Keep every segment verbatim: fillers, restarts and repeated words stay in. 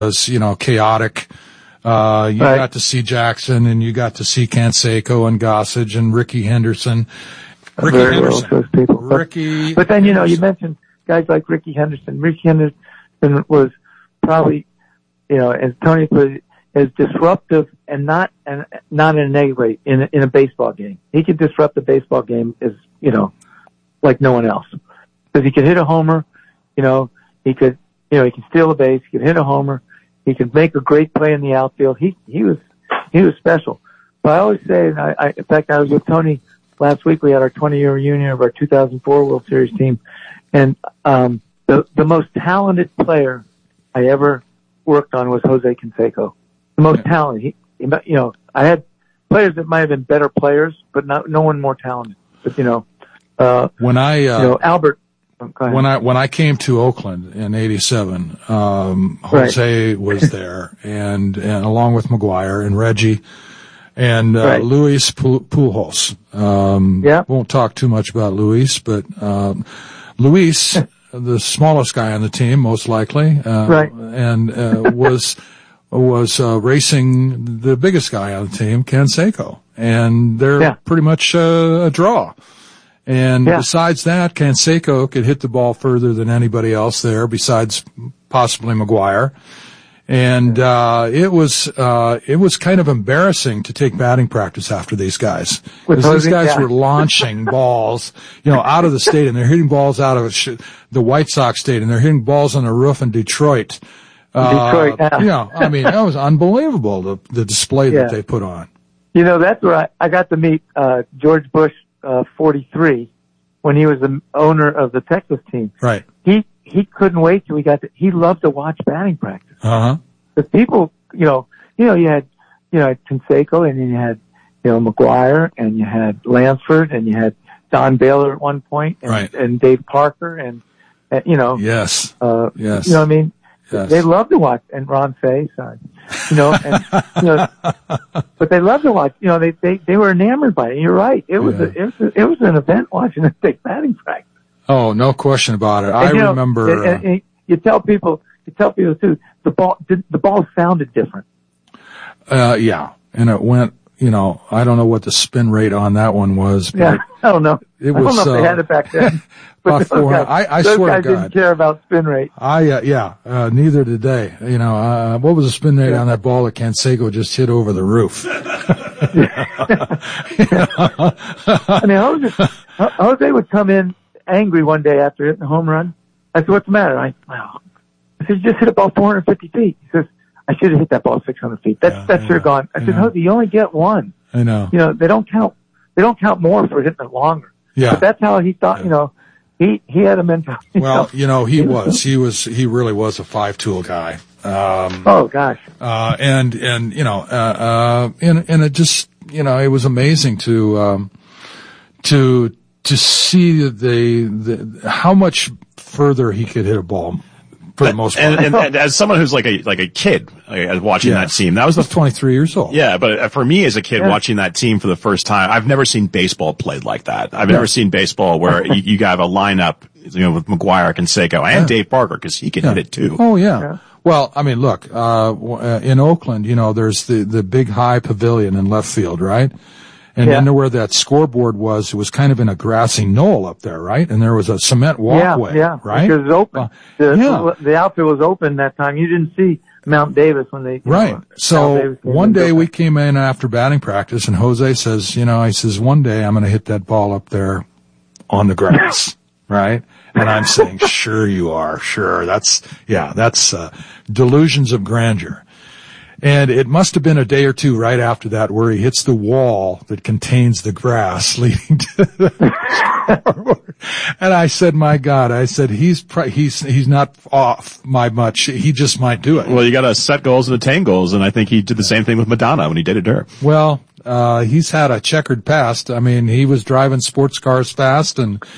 was, you know, chaotic. Uh, you right. got to see Jackson, and you got to see Canseco and Gossage and Ricky Henderson. Ricky Very Henderson. well, those people. But, Ricky. But then, you know, you Henderson. mentioned guys like Ricky Henderson. Ricky Henderson was probably, you know, as Tony put it, as disruptive and not, and not in a negative way in a, in a baseball game. He could disrupt the baseball game as, you know, like no one else. Because he could hit a homer, you know, he could, you know, he could steal a base, he could hit a homer, he could make a great play in the outfield. He, he was, he was special. But I always say, and I, I, in fact, I was with Tony last week. We had our twenty year reunion of our two thousand four World Series team. And, um, the, the most talented player I ever worked on was Jose Canseco. The most talented. He, you know, I had players that might have been better players, but not, no one more talented. But, you know, uh, when I, uh, you know, Albert, when I, when I came to Oakland in eighty-seven, um, Jose right. was there and, and along with McGuire and Reggie and, uh, right. Luis Pujols. Um, yeah. won't talk too much about Luis, but, um, Luis, the smallest guy on the team, most likely, uh, right. and, uh, was, was, uh, racing the biggest guy on the team, Canseco. And they're yeah. pretty much, uh, a draw. And yeah. besides that, Canseco could hit the ball further than anybody else there, besides possibly McGuire. And, uh, it was, uh, it was kind of embarrassing to take batting practice after these guys. Because these guys yeah. were launching balls, you know, out of the stadium. They're hitting balls out of the White Sox stadium. They're hitting balls on the roof in Detroit. Detroit, uh, yeah. You know, I mean, that was unbelievable, the, the display yeah. that they put on. You know, that's where I, I got to meet, uh, George Bush, uh, forty-three, when he was the owner of the Texas team. Right. He, he couldn't wait till we got to, he loved to watch batting practice. Uh-huh. Because people, you know, you know, you had, you know, Canseco, and then you had, you know, McGuire, and you had Lansford, and you had Don Baylor at one point, and, right. and Dave Parker, and, and you know. Yes. Uh, yes. You know what I mean? Yes. They love to watch, and Ron Fay, sorry. You know, and, you know, but they love to watch, you know, they, they, they were enamored by it. You're right. It was, yeah. a, it was, a, it was an event watching them take batting practice. Oh, no question about it. And, I you know, remember. And, and, and you tell people, you tell people too, the ball, the ball sounded different. Uh, yeah. And it went, you know, I don't know what the spin rate on that one was, but yeah, I don't know. It was, I don't know uh, if they had it back then. But those guys, I, I those swear guys to God. didn't care about spin rate. I, uh, yeah, uh, neither did they. You know, uh, what was the spin rate yeah. on that ball that Canseco just hit over the roof? I mean, Jose, Jose would come in angry one day after hitting a home run. I said, what's the matter? I, well, I said, you just hit a ball four hundred fifty feet. He says, I should have hit that ball six hundred feet. That's, yeah, that's yeah, sure gone. I said, Jose, you only get one. I know. You know, they don't count, they don't count more for hitting it longer. Yeah. But that's how he thought, yeah. you know, he, he had a mentality. Well, you know, he was, he was, he really was a five tool guy. Um, oh gosh. Uh, and, and, you know, uh, uh, and, and it just, you know, it was amazing to, um, to, to see the, the, how much further he could hit a ball. For the most part. And, and, and as someone who's like a like a kid like, watching yeah. that team, that was the twenty-three years old. Yeah, but for me as a kid yeah. watching that team for the first time, I've never seen baseball played like that. I've yeah. never seen baseball where you, you have a lineup, you know, with McGuire, Canseco, and yeah. Dave Parker because he can yeah. hit it too. Oh yeah. yeah. Well, I mean, look, uh, in Oakland, you know, there's the the big high pavilion in left field, right? And yeah. then where that scoreboard was, it was kind of in a grassy knoll up there, right? And there was a cement walkway, yeah, yeah, right? Because it was open. Uh, the, yeah. the outfield was open that time. You didn't see Mount Davis when they, right. know, so one day we came in after batting practice and Jose says, you know, he says, one day I'm going to hit that ball up there on the grass, right? And I'm saying, sure you are, sure. That's, yeah, that's, uh, delusions of grandeur. And it must have been a day or two right after that where he hits the wall that contains the grass leading to the scoreboard. And I said, my God, I said, he's, he's, he's not off my much. He just might do it. Well, you got to set goals and attain goals. And I think he did the same thing with Madonna when he did it to her. Well, uh, he's had a checkered past. I mean, he was driving sports cars fast and,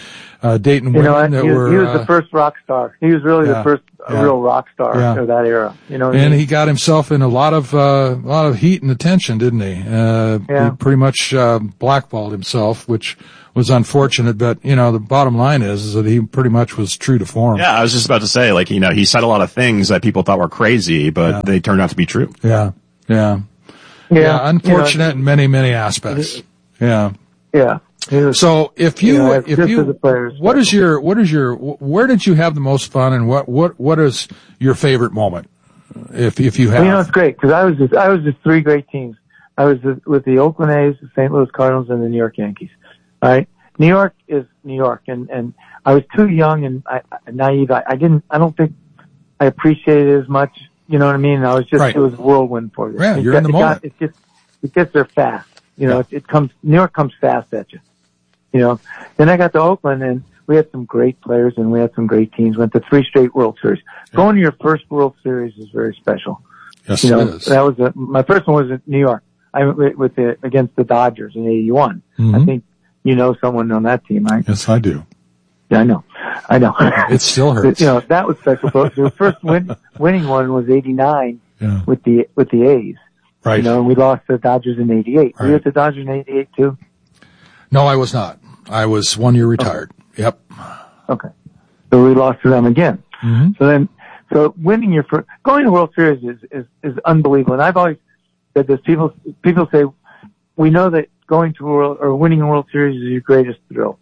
uh, Dayton you women know, that he, were. He was uh, the first rock star. He was really yeah, the first yeah, real rock star yeah. of that era. You know, and he got himself in a lot of uh, a lot of heat and attention, didn't he? Uh, yeah. He pretty much uh, blackballed himself, which was unfortunate. But you know, the bottom line is, is that he pretty much was true to form. Yeah, I was just about to say, like, you know, he said a lot of things that people thought were crazy, but yeah. they turned out to be true. Yeah, yeah, yeah. yeah unfortunate you know, in many many aspects. Yeah. Yeah. Was, so if you, you know, if just you, as a player, what is your, what is your, where did you have the most fun, and what, what, what is your favorite moment? If, if you have, well, you know, it's great because I was just, I was just three great teams. I was with the Oakland A's, the Saint Louis Cardinals, and the New York Yankees. All right. New York is New York, and, and I was too young and I, naive. I, I didn't, I don't think I appreciated it as much. You know what I mean? I was just, right. it was a whirlwind for you. Yeah, it you're got, in the it moment. Got, it gets, it gets there fast. You know, yeah. it, it comes, New York comes fast at you. You know, then I got to Oakland and we had some great players and we had some great teams. Went to three straight World Series. Yeah. Going to your first World Series is very special. Yes, you know, it is. That was a, my first one was in New York. I went with the, against the Dodgers in eighty-one. Mm-hmm. I think you know someone on that team, right? Yes, I do. Yeah, I know. I know. It still hurts. You know, that was special. The first win, winning one was eighty-nine yeah. with the, with the A's. Right. You know, and we lost to the Dodgers in eighty-eight. Right. Were you at the Dodgers in eighty-eight too? No, I was not. I was one year retired. Okay. Yep. Okay. So we lost to them again. Mm-hmm. So then, so winning your first, going to World Series is, is, is unbelievable. And I've always said this. People, people say, we know that going to World, or winning a World Series is your greatest thrill.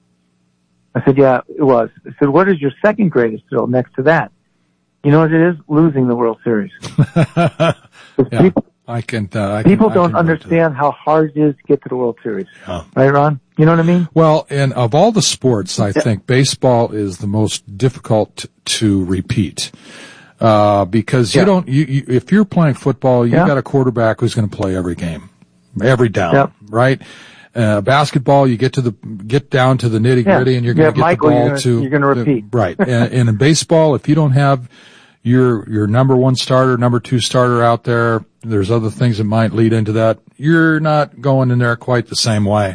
I said, yeah, it was. I said, what is your second greatest thrill next to that? You know what it is? Losing the World Series. yeah. people, I can, uh, I people can, don't I can understand how hard it is to get to the World Series. Yeah. Right, Ron? You know what I mean? Well, and of all the sports, I yeah. think baseball is the most difficult to repeat. Uh, because yeah. you don't, you, you, if you're playing football, you yeah. got a quarterback who's going to play every game, every down, yeah. right? Uh, basketball, you get to the, get down to the nitty gritty yeah. and you're going to get Michael, the ball you're gonna, to, you're going to repeat. The, right. and, and in baseball, if you don't have your, your number one starter, number two starter out there, there's other things that might lead into that. You're not going in there quite the same way.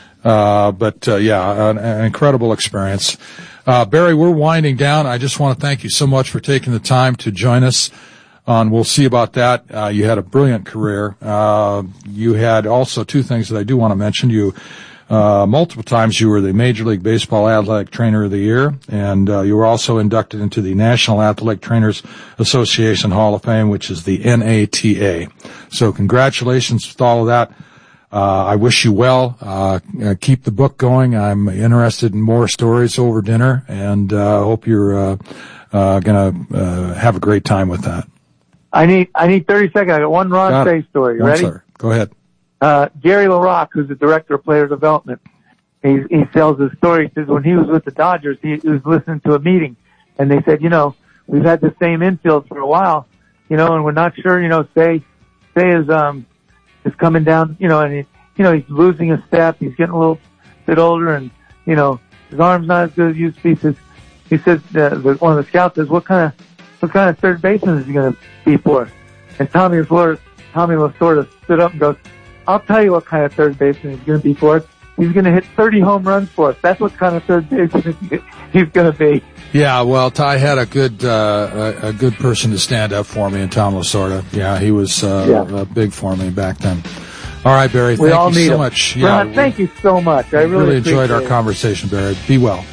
Uh, but, uh, yeah, an, an incredible experience. Uh, Barry, we're winding down. I just want to thank you so much for taking the time to join us on We'll See About That. Uh, you had a brilliant career. Uh, you had also two things that I do want to mention. You, uh, multiple times you were the Major League Baseball Athletic Trainer of the Year, and, uh, you were also inducted into the National Athletic Trainers Association Hall of Fame, which is the N A T A. So congratulations with all of that. Uh, I wish you well. Uh, uh, keep the book going. I'm interested in more stories over dinner, and uh, hope you're uh, uh, gonna uh, have a great time with that. I need I need thirty seconds. I got one Ron Cey story. You one, ready? Sir. Go ahead. Uh, Gary LaRocque, who's the director of player development, he he tells his story. He says when he was with the Dodgers, he, he was listening to a meeting, and they said, you know, we've had the same infield for a while, you know, and we're not sure, you know, Cey Cey is um. is coming down, you know, and he, you know, he's losing a step. He's getting a little bit older, and you know, his arm's not as good as it used to be. He says, he says, uh, the, one of the scouts says, "What kind of, what kind of third baseman is he going to be for?" And Tommy Lasorda, Tommy Lasorda stood up and goes, "I'll tell you what kind of third baseman he's going to be for us. He's going to hit thirty home runs for us. That's what kind of third baseman he's going to be." Yeah, well, Ty had a good uh, a, a good person to stand up for me in Tom Lasorda. Yeah, he was uh, yeah. uh, big for me back then. All right, Barry, we thank all you need so him. much. Yeah, Ron, thank you so much. I really, really enjoyed our it. conversation, Barry. Be well.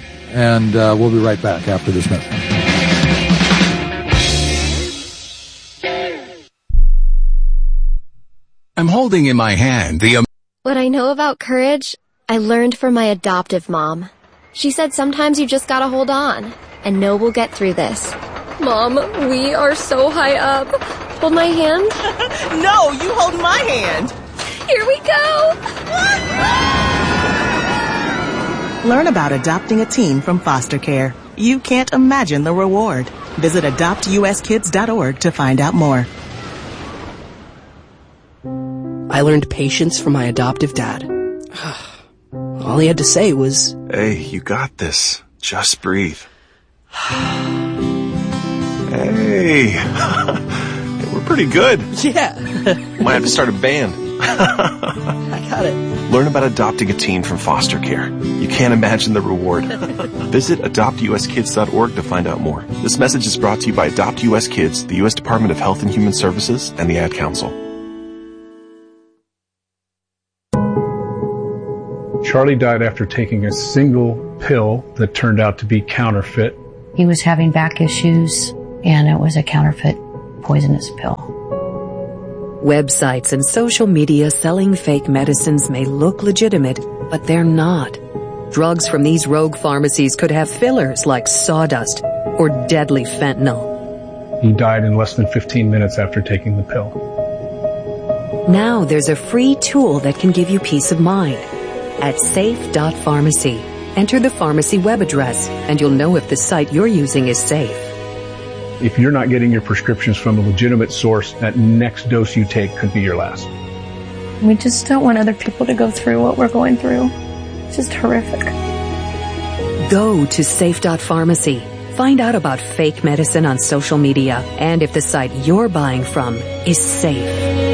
And uh, we'll be right back after this message. I'm holding in my hand the... What I know about courage, I learned from my adoptive mom. She said sometimes you just gotta hold on, and know we'll get through this. Mom, we are so high up. Hold my hand. No, you hold my hand. Here we go. Learn about adopting a teen from foster care. You can't imagine the reward. Visit adopt u s kids dot org to find out more. I learned patience from my adoptive dad. All he had to say was, "Hey, you got this. Just breathe." Hey, we're pretty good. Yeah. Might have to start a band. I got it. Learn about adopting a teen from foster care. You can't imagine the reward. Visit adopt u s kids dot org to find out more. This message is brought to you by Adopt U S Kids, the U S Department of Health and Human Services, and the Ad Council. Charlie died after taking a single pill that turned out to be counterfeit. He was having back issues, and it was a counterfeit poisonous pill. Websites and social media selling fake medicines may look legitimate, but they're not. Drugs from these rogue pharmacies could have fillers like sawdust or deadly fentanyl. He died in less than fifteen minutes after taking the pill. Now there's a free tool that can give you peace of mind. At safe dot pharmacy, enter the pharmacy web address, and you'll know if the site you're using is safe. If you're not getting your prescriptions from a legitimate source, that next dose you take could be your last. We just don't want other people to go through what we're going through. It's just horrific. Go to safe dot pharmacy. Find out about fake medicine on social media and if the site you're buying from is safe.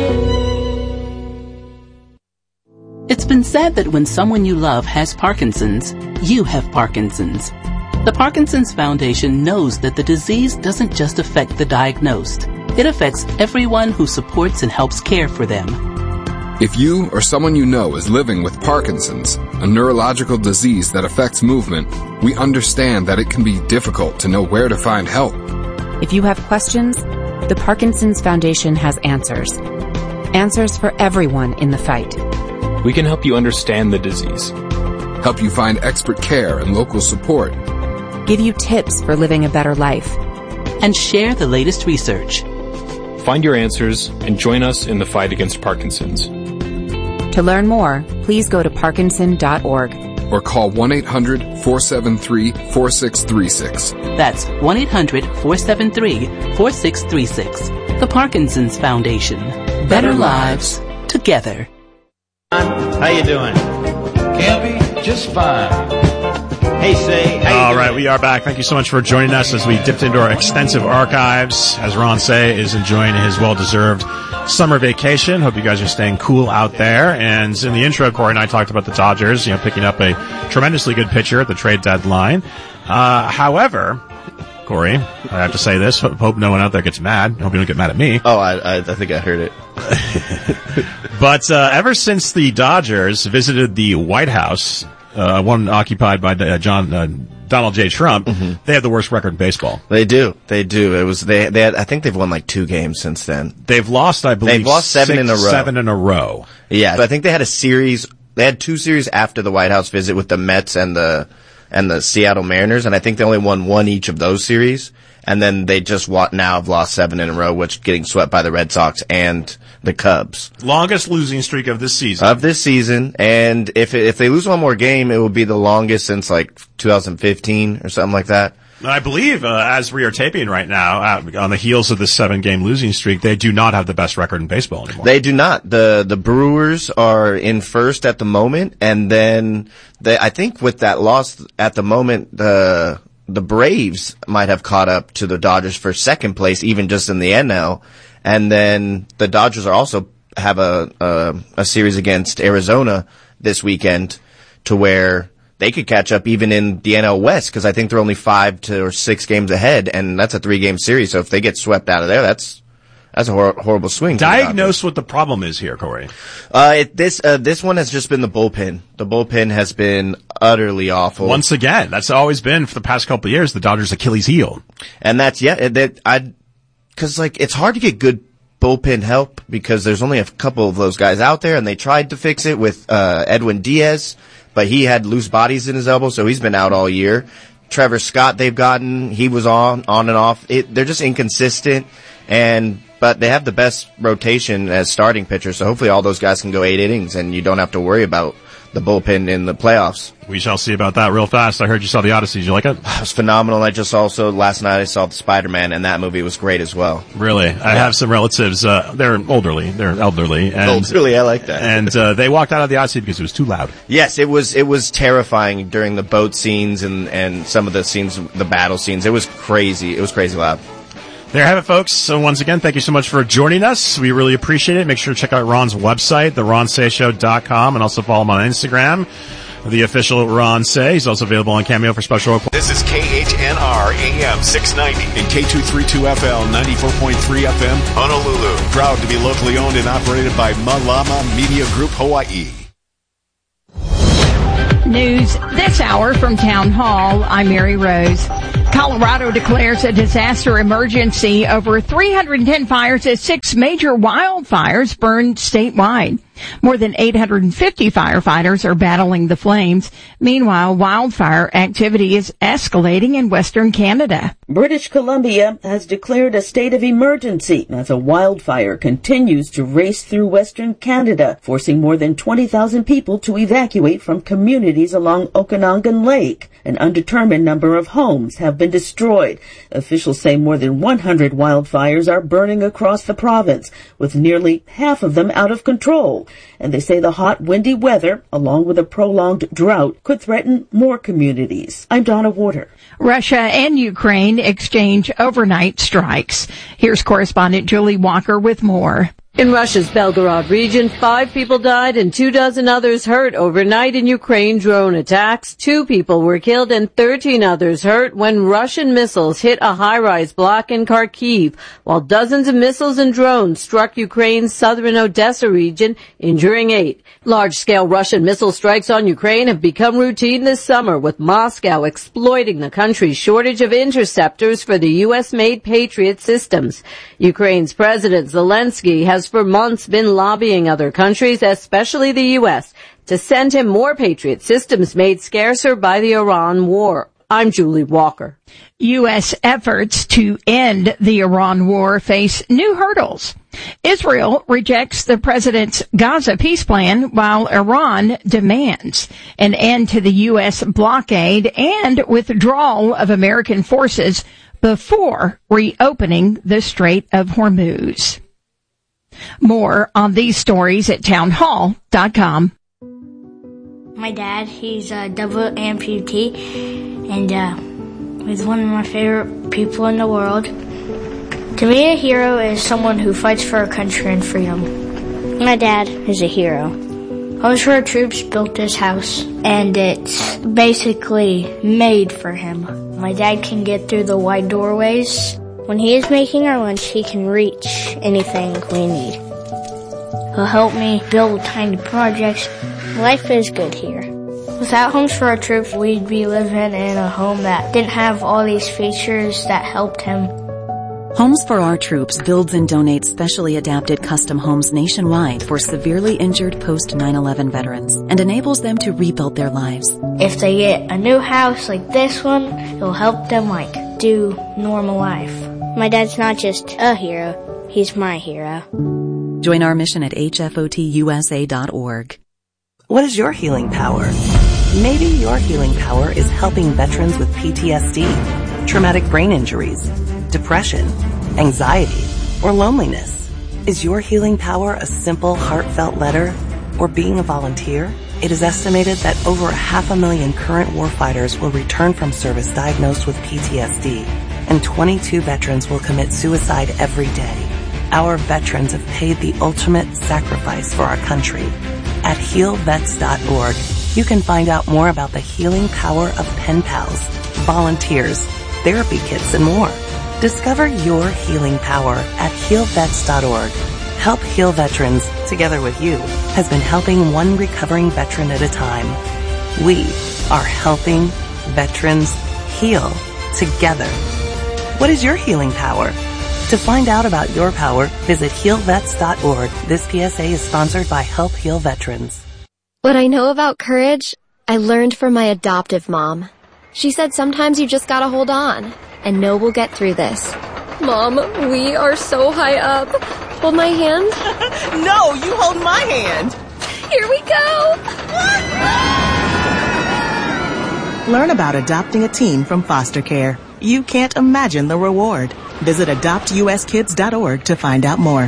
It's been said that when someone you love has Parkinson's, you have Parkinson's. The Parkinson's Foundation knows that the disease doesn't just affect the diagnosed. It affects everyone who supports and helps care for them. If you or someone you know is living with Parkinson's, a neurological disease that affects movement, we understand that it can be difficult to know where to find help. If you have questions, the Parkinson's Foundation has answers. Answers for everyone in the fight. We can help you understand the disease. Help you find expert care and local support. Give you tips for living a better life. And share the latest research. Find your answers and join us in the fight against Parkinson's. To learn more, please go to parkinson dot org. Or call one eight hundred four seven three four six three six. That's one eight hundred four seven three four six three six. The Parkinson's Foundation. Better, Better lives together. How you doing? Campy? Just fine. Hey, say. All right, we are back. Thank you so much for joining us as we dipped into our extensive archives. As Ron Say is enjoying his well-deserved summer vacation. Hope you guys are staying cool out there. And in the intro, Corey and I talked about the Dodgers, you know, picking up a tremendously good pitcher at the trade deadline. Uh, however, Corey, I have to say this. Hope no one out there gets mad. Hope you don't get mad at me. Oh, I, I, I think I heard it. But uh, ever since the Dodgers visited the White House, uh, one occupied by uh, John uh, Donald J. Trump, mm-hmm. they have the worst record in baseball. They do. They do. It was they. They had. I think they've won like two games since then. They've lost, I believe, they've lost seven six, in a row. Seven in a row. Yeah, but I think they had a series. They had two series after the White House visit with the Mets and the and the Seattle Mariners, and I think they only won one each of those series. And then they just now have lost seven in a row, which getting swept by the Red Sox and the Cubs. Longest losing streak of this season. Of this season. And if if they lose one more game, it will be the longest since like two thousand fifteen or something like that. I believe, uh, as we are taping right now, uh, on the heels of this seven-game losing streak, they do not have the best record in baseball anymore. They do not. The the Brewers are in first at the moment, and then they, I think with that loss at the moment, the the Braves might have caught up to the Dodgers for second place, even just in the N L. And then the Dodgers are also have a a, a series against Arizona this weekend, to where they could catch up even in the N L West, because I think they're only five to or six games ahead, and that's a three-game series. So if they get swept out of there, that's that's a hor- horrible swing. Diagnose what the problem is here, Corey. Uh, it, this uh, this one has just been the bullpen. The bullpen has been utterly awful. Once again, that's always been for the past couple of years the Dodgers' Achilles heel. And that's yeah, that I because like it's hard to get good bullpen help because there's only a couple of those guys out there, and they tried to fix it with uh, Edwin Diaz. But he had loose bodies in his elbow, so he's been out all year. Trevor Scott, they've gotten, he was on, on and off. It, they're just inconsistent, and but they have the best rotation as starting pitchers, so hopefully all those guys can go eight innings, and you don't have to worry about the bullpen in the playoffs. We shall see about that real fast. I heard you saw The Odyssey. Did you like it? It was phenomenal. I just also, last night I saw the Spider-Man, and that movie was great as well. Really? Yeah. I have some relatives, uh, they're elderly, they're elderly. And, elderly, I like that. And, uh, they walked out of The Odyssey because it was too loud. Yes, it was, it was terrifying during the boat scenes and, and some of the scenes, the battle scenes. It was crazy. It was crazy loud. There you have it, folks. So once again, thank you so much for joining us. We really appreciate it. Make sure to check out Ron's website, the ron say show dot com, and also follow him on Instagram, the official Ron Say. He's also available on Cameo for special requests. This is K H N R A M six ninety and K two thirty-two F L ninety-four point three F M, Honolulu. Proud to be locally owned and operated by Malama Media Group Hawaii. News this hour from Town Hall. I'm Mary Rose. Colorado declares a disaster emergency over three hundred ten fires as six major wildfires burned statewide. More than eight hundred fifty firefighters are battling the flames. Meanwhile, wildfire activity is escalating in Western Canada. British Columbia has declared a state of emergency as a wildfire continues to race through Western Canada, forcing more than twenty thousand people to evacuate from communities along Okanagan Lake. An undetermined number of homes have been destroyed. Officials say more than one hundred wildfires are burning across the province, with nearly half of them out of control. And they say the hot, windy weather, along with a prolonged drought, could threaten more communities. I'm Donna Warder. Russia and Ukraine exchange overnight strikes. Here's correspondent Julie Walker with more. In Russia's Belgorod region, five people died and two dozen others hurt overnight in Ukraine drone attacks. Two people were killed and thirteen others hurt when Russian missiles hit a high-rise block in Kharkiv, while dozens of missiles and drones struck Ukraine's southern Odessa region, injuring eight. Large-scale Russian missile strikes on Ukraine have become routine this summer, with Moscow exploiting the country's shortage of interceptors for the U S-made Patriot systems. Ukraine's President Zelensky has for months been lobbying other countries, especially the U S, to send him more Patriot systems made scarcer by the Iran war. I'm Julie Walker. U S efforts to end the Iran war face new hurdles. Israel rejects the president's Gaza peace plan, while Iran demands an end to the U S blockade and withdrawal of American forces before reopening the Strait of Hormuz. More on these stories at town hall dot com. My dad, he's a double amputee, and uh, he's one of my favorite people in the world. To me, a hero is someone who fights for our country and freedom. My dad is a hero. Homes for Our Troops built this house, and it's basically made for him. My dad can get through the wide doorways. When he is making our lunch, he can reach anything we need. He'll help me build tiny projects. Life is good here. Without Homes for Our Troops, we'd be living in a home that didn't have all these features that helped him. Homes for Our Troops builds and donates specially adapted custom homes nationwide for severely injured post nine eleven veterans and enables them to rebuild their lives. If they get a new house like this one, it'll help them, like, do normal life. My dad's not just a hero, he's my hero. Join our mission at H F O T U S A dot org. What is your healing power? Maybe your healing power is helping veterans with P T S D, traumatic brain injuries, depression, anxiety, or loneliness. Is your healing power a simple, heartfelt letter or being a volunteer? It is estimated that over half a million current warfighters will return from service diagnosed with P T S D, and twenty-two veterans will commit suicide every day. Our veterans have paid the ultimate sacrifice for our country. At heal vets dot org, you can find out more about the healing power of pen pals, volunteers, therapy kits, and more. Discover your healing power at heal vets dot org. Help Heal Veterans, together with you, has been helping one recovering veteran at a time. We are helping veterans heal together. What is your healing power? To find out about your power, visit heal vets dot org. This P S A is sponsored by Help Heal Veterans. What I know about courage, I learned from my adoptive mom. She said sometimes you just gotta hold on and know we'll get through this. Mom, we are so high up. Hold my hand. No, you hold my hand. Here we go. Learn about adopting a teen from foster care. You can't imagine the reward. Visit adopt U S kids dot org to find out more.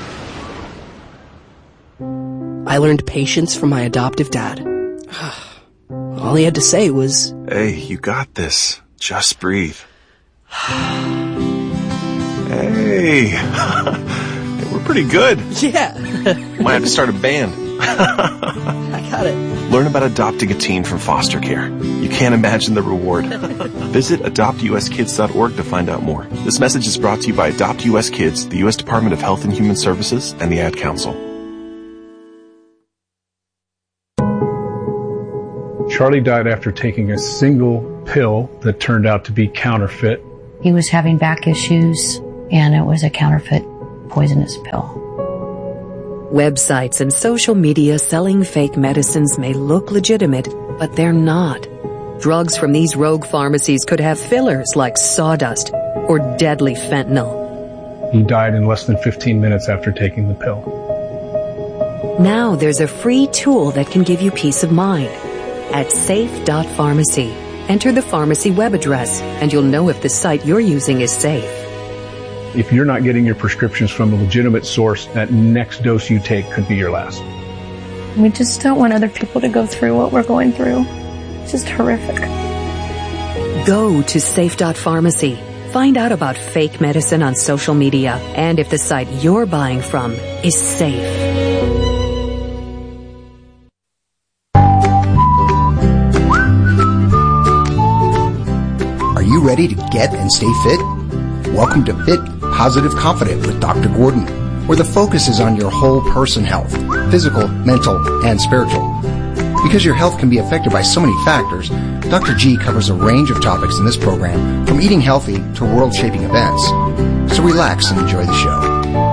I learned patience from my adoptive dad. All he had to say was, "Hey, you got this. Just breathe." Hey, we're pretty good. Yeah. Might have to start a band. I got it. Learn about adopting a teen from foster care. You can't imagine the reward. Visit adopt u s kids dot org to find out more. This message is brought to you by Adopt U S Kids, the U S Department of Health and Human Services, and the Ad Council. Charlie died after taking a single pill that turned out to be counterfeit. He was having back issues, and it was a counterfeit poisonous pill. Websites and social media selling fake medicines may look legitimate, but they're not. Drugs from these rogue pharmacies could have fillers like sawdust or deadly fentanyl. He died in less than fifteen minutes after taking the pill. Now there's a free tool that can give you peace of mind. At safe dot pharmacy, enter the pharmacy web address and you'll know if the site you're using is safe. If you're not getting your prescriptions from a legitimate source, that next dose you take could be your last. We just don't want other people to go through what we're going through. It's just horrific. Go to safe dot pharmacy. Find out about fake medicine on social media and if the site you're buying from is safe. Are you ready to get and stay fit? Welcome to Fit, Positive, Confident with Doctor Gordon, where the focus is on your whole person health, physical, mental, and spiritual. Because your health can be affected by so many factors, Doctor G covers a range of topics in this program, from eating healthy to world-shaping events. So relax and enjoy the show.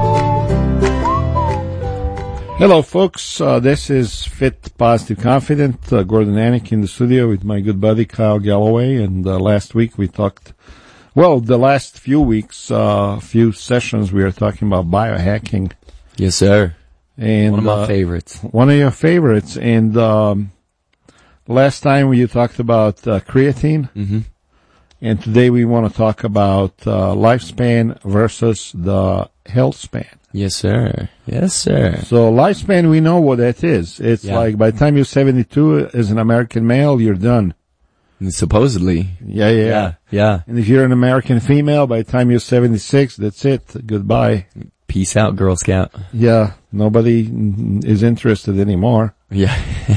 Hello, folks. Uh, this is Fit, Positive, Confident. Uh, Gordon Anik in the studio with my good buddy Kyle Galloway. And uh, last week we talked, well, the last few weeks, uh, few sessions, we were talking about biohacking. Yes, sir. And one of my uh, favorites. One of your favorites. And um, last time you talked about uh, creatine. Mm-hmm. And today we want to talk about uh, lifespan versus the health span. Yes, sir. Yes, sir. So lifespan, we know what that is. It's Yeah. like by the time you're seventy-two as an American male, you're done. Supposedly. Yeah, yeah, Yeah, yeah. And if you're an American female, by the time you're seventy-six, that's it. Goodbye. Peace out, Girl Scout. Yeah, nobody is interested anymore. Yeah.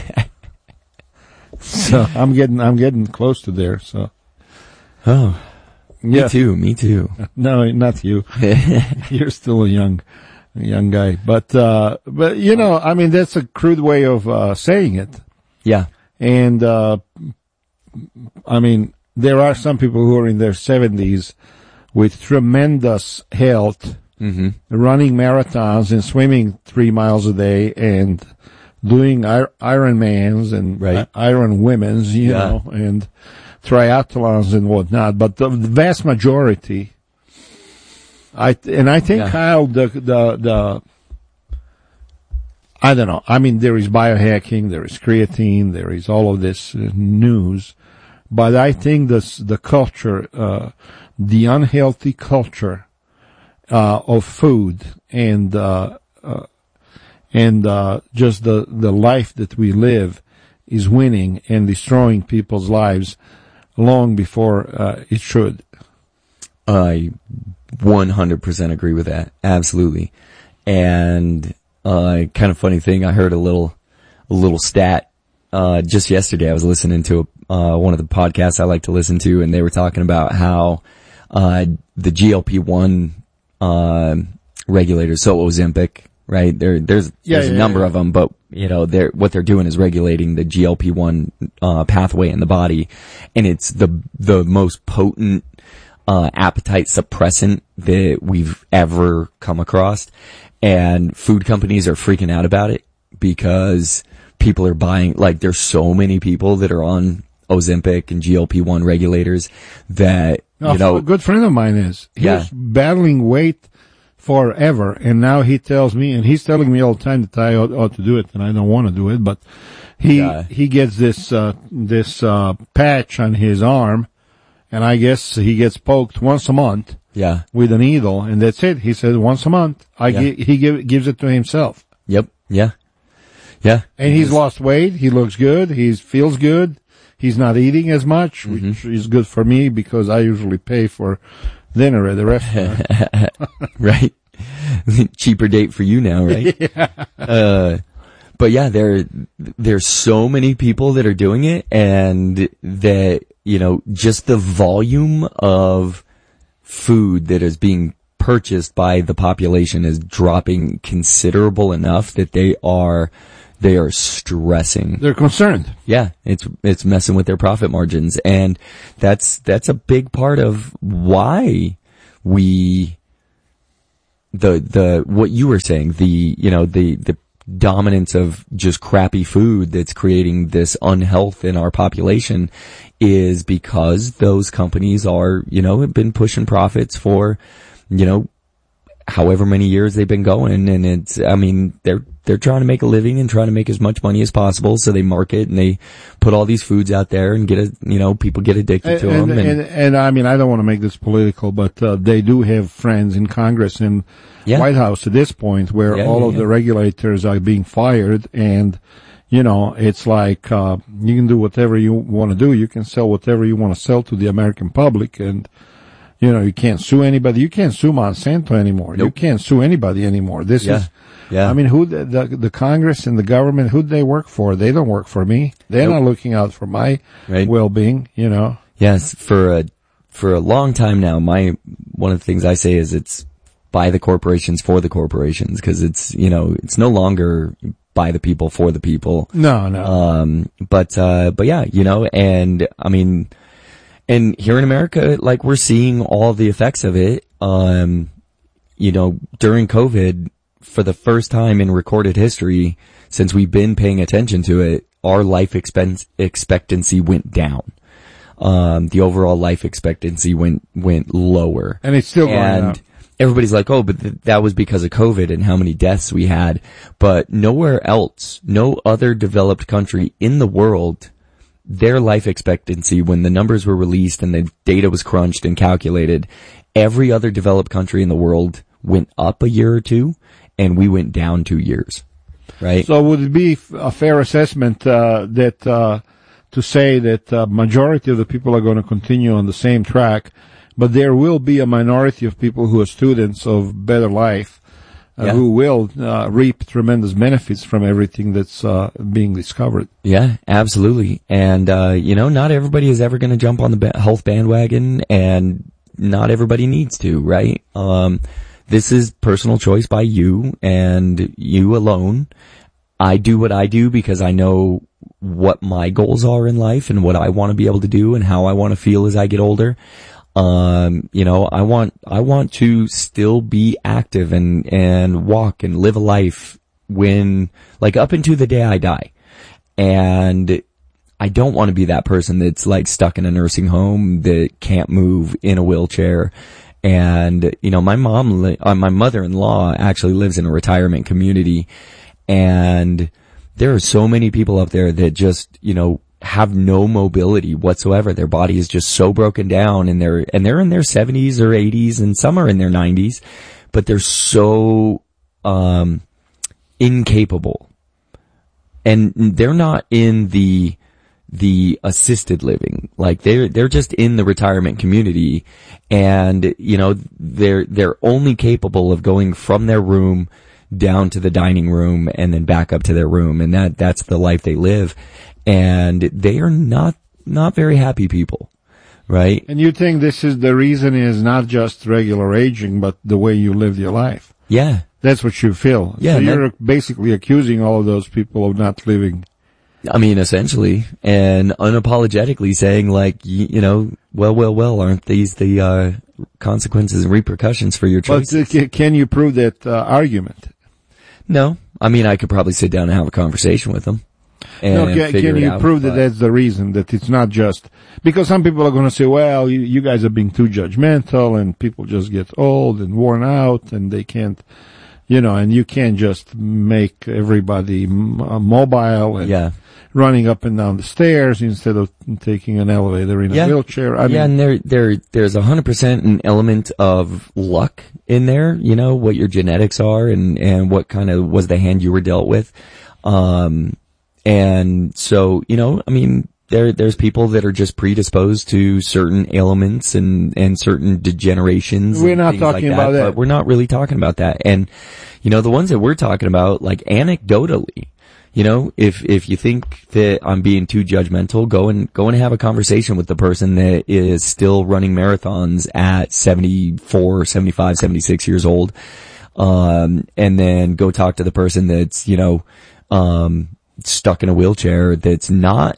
So I'm getting, I'm getting close to there. So. Oh. Yeah. Me too, me too. No, not you. You're still a young, a young guy. But, uh, but, you know, I mean, that's a crude way of, uh, saying it. Yeah. And, uh, I mean, there are some people who are in their seventies with tremendous health, mm-hmm. running marathons and swimming three miles a day and doing ir- Ironmans and right. Iron Women's, you Yeah. know, and triathlons and whatnot, but the vast majority, I and I think Yeah. Kyle, the the the, I don't know. I mean, there is biohacking, there is creatine, there is all of this uh, news, but I think this the culture, uh, the unhealthy culture uh, of food and uh, uh, and uh, just the the life that we live is winning and destroying people's lives long before uh, it should. I one hundred percent agree with that. Absolutely. And uh kind of funny thing, I heard a little a little stat uh just yesterday. I was listening to uh one of the podcasts I like to listen to, and they were talking about how uh the G L P one uh regulators, so Ozempic, right? There there's Yeah, there's yeah, a number yeah. of them, but you know, they're what they're doing is regulating the G L P one uh pathway in the body, and it's the the most potent uh appetite suppressant that we've ever come across. And food companies are freaking out about it because people are buying, like, there's so many people that are on Ozempic and G L P one regulators that, you Oh, know. a good friend of mine is. He Yeah. was battling weight forever, and now he tells me, and he's telling me all the time that I ought, ought to do it, and I don't want to do it, but he Yeah. he gets this uh, this uh, patch on his arm, and I guess he gets poked once a month. Yeah. With a needle, and that's it. He said once a month. I Yeah. gi- he give, gives it to himself. Yep. Yeah. Yeah. And he's lost weight. He looks good. He feels good. He's not eating as much, Mm-hmm. which is good for me because I usually pay for dinner at the restaurant. Right. Cheaper date for you now, right? Yeah. Uh, but yeah, there, there's so many people that are doing it, and that, you know, just the volume of food that is being purchased by the population is dropping considerable enough that they are, they are stressing. They're concerned. Yeah, it's, it's messing with their profit margins. And that's, that's a big part of why we, the, the, what you were saying, the, you know, the, the dominance of just crappy food that's creating this unhealth in our population is because those companies are, you know, have been pushing profits for, you know, however many years they've been going. And it's, I mean, they're, they're trying to make a living and trying to make as much money as possible. So they market and they put all these foods out there and get a, you know, people get addicted to and, them. And, and, and I mean, I don't want to make this political, but, uh, they do have friends in Congress and yeah. White House at this point where yeah, all yeah, of yeah. the regulators are being fired, and, you know, it's like, uh, you can do whatever you want to do. You can sell whatever you want to sell to the American public, and, you know, you can't sue anybody. You can't sue Monsanto anymore. Nope. You can't sue anybody anymore. This Yeah. is, Yeah. I mean, who the, the the Congress and the government, who do they work for? They don't work for me. They're Nope. not looking out for my Right. well-being, you know. Yes, for a, for a long time now, my, one of the things I say is it's by the corporations for the corporations, because it's, you know, it's no longer by the people for the people. No, no. Um, but, uh, but yeah, you know, and I mean, and here in America, like, we're seeing all the effects of it. Um, you know, during COVID, for the first time in recorded history, since we've been paying attention to it, our life expense expectancy went down. Um, the overall life expectancy went, went lower. And it's still going and up. Everybody's like, oh, but th- that was because of COVID and how many deaths we had. But nowhere else, no other developed country in the world, their life expectancy, when the numbers were released and the data was crunched and calculated, every other developed country in the world went up a year or two, and we went down two years. Right? So would it be a fair assessment uh, that uh, to say that uh, majority of the people are going to continue on the same track, but there will be a minority of people who are students of better life, uh, Yeah. who will uh, reap tremendous benefits from everything that's uh, being discovered? Yeah, absolutely. And, uh, you know, not everybody is ever going to jump on the ba- health bandwagon, and not everybody needs to, right? Um, this is personal choice by you and you alone. I do what I do because I know what my goals are in life and what I want to be able to do and how I want to feel as I get older. Um, you know, I want, I want to still be active and, and walk and live a life when, like, up into the day I die. And I don't want to be that person that's like stuck in a nursing home that can't move in a wheelchair. And, you know, my mom, li- uh, my mother-in-law actually lives in a retirement community, and there are so many people up there that just, you know, have no mobility whatsoever. Their body is just so broken down, and they're, and they're in their seventies or eighties, and some are in their nineties, but they're so, um, incapable. And they're not in the, the assisted living. Like, they're, they're just in the retirement community, and, you know, they're, they're only capable of going from their room down to the dining room and then back up to their room. And that, that's the life they live. And they are not, not very happy people, right? And you think this is the reason is not just regular aging, but the way you live your life? Yeah. That's what you feel. Yeah, So and you're basically accusing all of those people of not living. I mean, essentially, and unapologetically saying, like, you, you know, well, well, well, aren't these the, uh, consequences and repercussions for your choices? But uh, ca- can you prove that uh, argument? No. I mean, I could probably sit down and have a conversation with them. And No, can, figure can it you out, prove that but- that's the reason, that it's not just, because some people are going to say, well, you, you guys are being too judgmental, and people just get old and worn out, and they can't, you know, and you can't just make everybody m- uh, mobile and Yeah. running up and down the stairs instead of taking an elevator in Yeah. a wheelchair. I yeah, mean, and there, there, there's a hundred percent an element of luck in there, you know, what your genetics are and, and what kind of was the hand you were dealt with. Um, and so, you know, I mean, there, there's people that are just predisposed to certain ailments and, and certain degenerations. We're and not things talking like about that. But we're not really talking about that. And, you know, the ones that we're talking about, like anecdotally, you know, if, if you think that I'm being too judgmental, go and, go and have a conversation with the person that is still running marathons at seventy-four, seventy-five, seventy-six years old. Um, and then go talk to the person that's, you know, um, stuck in a wheelchair that's not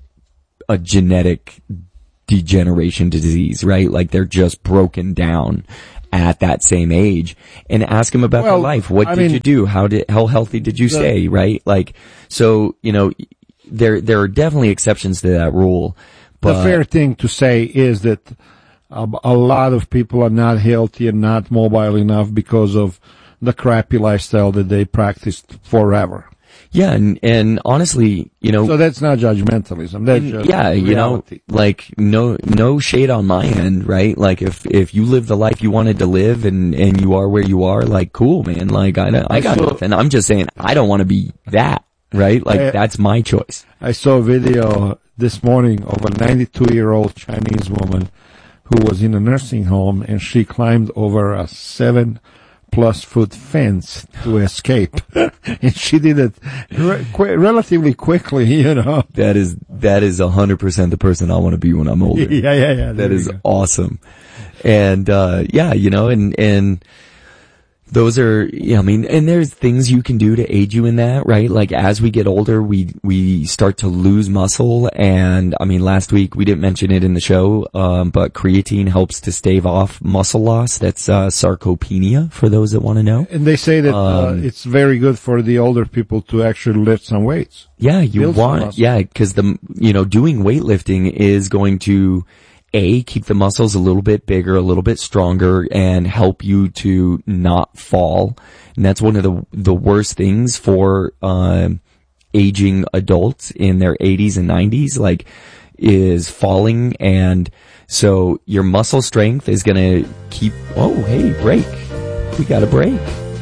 a genetic degeneration disease, right? Like they're just broken down at that same age, and ask them about well, their life. What I did mean, you do? How did, how healthy did you the, stay? Right? Like, so, you know, there, there are definitely exceptions to that rule. But the fair thing to say is that a, a lot of people are not healthy and not mobile enough because of the crappy lifestyle that they practiced forever. Yeah, and, and honestly, you know. So that's not judgmentalism. That's just yeah, you reality. know, like, no, no shade on my end, right? Like, if, if you live the life you wanted to live and, and you are where you are, like, cool, man. Like, I, I got saw, nothing. I'm just saying, I don't want to be that, right? Like, I, that's my choice. I saw a video this morning of a ninety-two year old Chinese woman who was in a nursing home and she climbed over a seven plus foot fence to escape. And she did it re- qu- relatively quickly, you know. That is, that is a hundred percent the person I want to be when I'm older. Yeah, yeah, yeah. That is awesome. And, uh, yeah, you know, and, and, those are, yeah, I mean, and there's things you can do to aid you in that, right? Like as we get older, we, we start to lose muscle. And I mean, last week we didn't mention it in the show, um, but creatine helps to stave off muscle loss. That's, uh, sarcopenia for those that want to know. And they say that, um, uh, it's very good for the older people to actually lift some weights. Yeah, you want, yeah, cause the, you know, doing weightlifting is going to, A, keep the muscles a little bit bigger, a little bit stronger, and help you to not fall. And that's one of the the worst things for um, aging adults in their eighties and nineties, like, is falling. And so your muscle strength is going to keep, oh, hey, break. We got a break.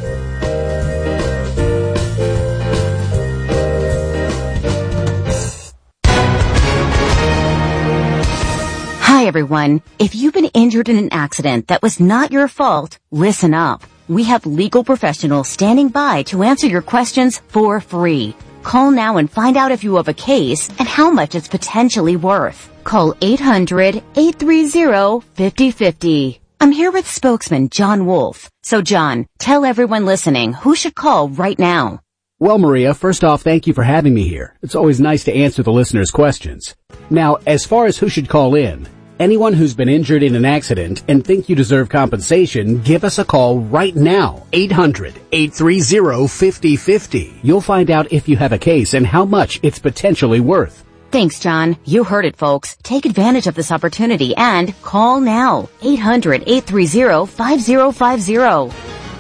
Hi, everyone. If you've been injured in an accident that was not your fault, listen up. We have legal professionals standing by to answer your questions for free. Call now and find out if you have a case and how much it's potentially worth. Call eight hundred, eight three zero, five zero five zero. I'm here with spokesman John Wolf. So, John, tell everyone listening who should call right now. Well, Maria, first off, thank you for having me here. It's always nice to answer the listeners' questions. Now, as far as who should call in, anyone who's been injured in an accident and think you deserve compensation, give us a call right now. eight hundred, eight three zero, five zero five zero. You'll find out if you have a case and how much it's potentially worth. Thanks, John. You heard it, folks. Take advantage of this opportunity and call now. eight hundred, eight three zero, five zero five zero.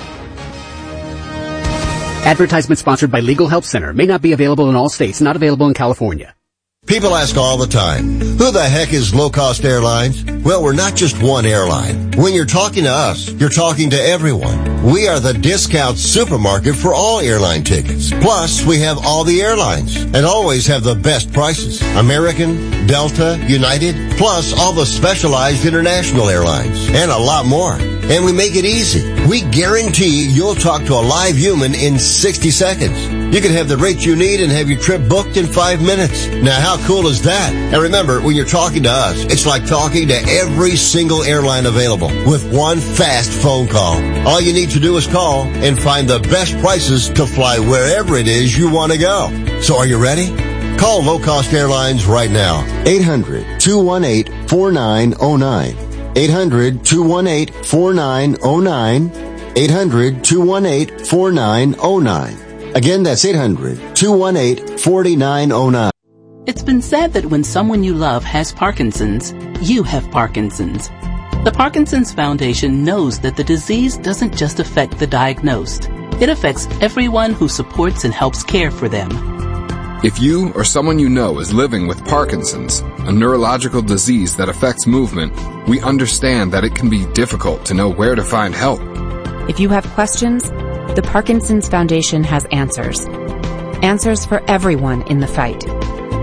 Advertisement sponsored by Legal Help Center. May not be available in all states. Not available in California. People ask all the time, who the heck is Low Cost Airlines? Well, we're not just one airline. When you're talking to us, you're talking to everyone. We are the discount supermarket for all airline tickets. Plus, we have all the airlines and always have the best prices. American, Delta, United, plus all the specialized international airlines and a lot more. And we make it easy. We guarantee you'll talk to a live human in sixty seconds. You can have the rate you need and have your trip booked in five minutes. Now, how cool is that? And remember, when you're talking to us, it's like talking to every single airline available with one fast phone call. All you need to do is call and find the best prices to fly wherever it is you want to go. So are you ready? Call Low Cost Airlines right now. eight hundred, two one eight, four nine zero nine. eight hundred, two one eight, four nine zero nine. eight hundred, two one eight, four nine zero nine. Again, that's eight hundred, two one eight, four nine zero nine. It's been said that when someone you love has Parkinson's, you have Parkinson's. The Parkinson's Foundation knows that the disease doesn't just affect the diagnosed. It affects everyone who supports and helps care for them. If you or someone you know is living with Parkinson's, a neurological disease that affects movement, we understand that it can be difficult to know where to find help. If you have questions, the Parkinson's Foundation has answers. Answers for everyone in the fight.